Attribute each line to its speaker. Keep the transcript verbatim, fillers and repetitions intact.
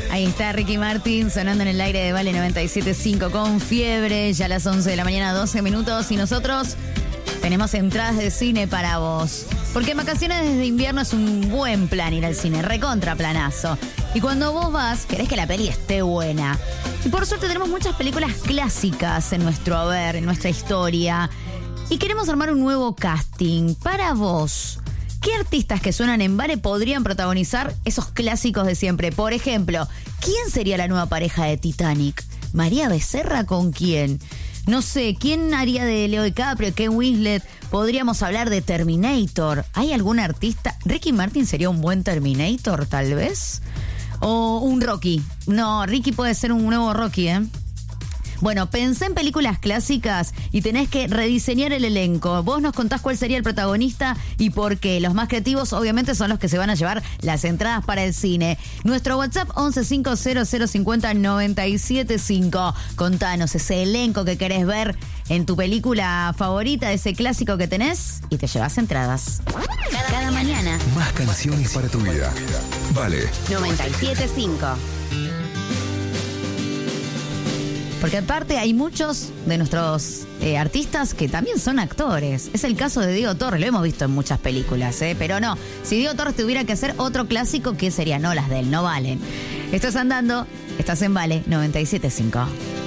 Speaker 1: Ahí está Ricky Martin sonando en el aire de Vale noventa y siete punto cinco con Fiebre, ya a las once de la mañana, doce minutos, y nosotros tenemos entradas de cine para vos. Porque en vacaciones de invierno es un buen plan ir al cine, recontra planazo. Y cuando vos vas, querés que la peli esté buena. Y por suerte tenemos muchas películas clásicas en nuestro haber, en nuestra historia. Y queremos armar un nuevo casting para vos. ¿Qué artistas que suenan en Vale podrían protagonizar esos clásicos de siempre? Por ejemplo, ¿quién sería la nueva pareja de Titanic? ¿María Becerra con quién? No sé, ¿quién haría de Leo DiCaprio, Ken Winslet? Podríamos hablar de Terminator. ¿Hay algún artista? ¿Ricky Martin sería un buen Terminator, tal vez? ¿O un Rocky? No, Ricky puede ser un nuevo Rocky, ¿eh? Bueno, pensé en películas clásicas y tenés que rediseñar el elenco. Vos nos contás cuál sería el protagonista y por qué. Los más creativos, obviamente, son los que se van a llevar las entradas para el cine. Nuestro WhatsApp once cinco cero cero cincuenta noventa y siete cinco. Contanos ese elenco que querés ver en tu película favorita, ese clásico que tenés, y te llevas entradas. Cada, Cada mañana.
Speaker 2: Más canciones para tu vida. Vale.
Speaker 1: noventa y siete punto cinco. Porque aparte hay muchos de nuestros eh, artistas que también son actores. Es el caso de Diego Torres, lo hemos visto en muchas películas, ¿eh? Pero no, si Diego Torres tuviera que hacer otro clásico, ¿qué sería? No, las de él, no valen. Estás andando, estás en Vale noventa y siete punto cinco.